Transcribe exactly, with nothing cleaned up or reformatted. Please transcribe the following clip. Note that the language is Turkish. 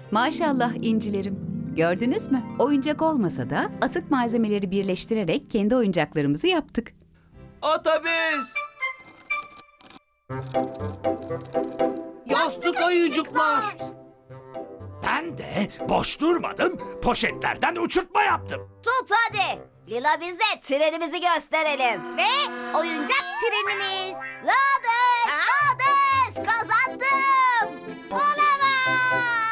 Maşallah incilerim. Gördünüz mü? Oyuncak olmasa da atık malzemeleri birleştirerek kendi oyuncaklarımızı yaptık. Otobüs! Yastık ayıcıklar! Ben de boş durmadım, poşetlerden uçurtma yaptım. Tut hadi. Lila bize trenimizi gösterelim. Ve oyuncak trenimiz. Lada!